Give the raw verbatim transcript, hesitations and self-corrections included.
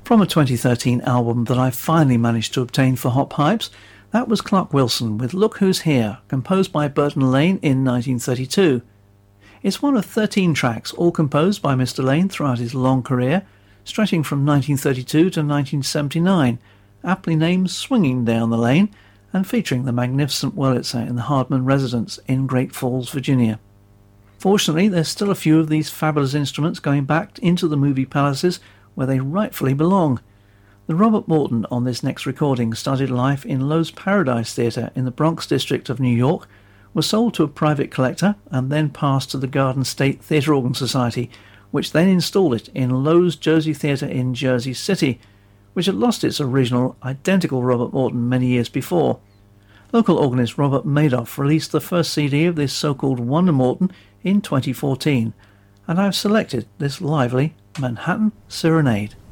From a twenty thirteen album that I finally managed to obtain for Hot Pipes, that was Clark Wilson with Look Who's Here, composed by Burton Lane in nineteen thirty-two. It's one of thirteen tracks, all composed by Mister Lane throughout his long career, stretching from nineteen thirty-two to nineteen seventy-nine, aptly named Swinging Down the Lane, and featuring the magnificent Wurlitzer in the Hardman residence in Great Falls, Virginia. Fortunately, there's still a few of these fabulous instruments going back into the movie palaces where they rightfully belong. The Robert Morton on this next recording started life in Loew's Paradise Theatre in the Bronx district of New York, was sold to a private collector and then passed to the Garden State Theatre Organ Society, which then installed it in Loew's Jersey Theatre in Jersey City, which had lost its original identical Robert Morton many years before. Local organist Robert Madoff released the first C D of this so-called Wonder Morton in twenty fourteen, and I've selected this lively Manhattan Serenade.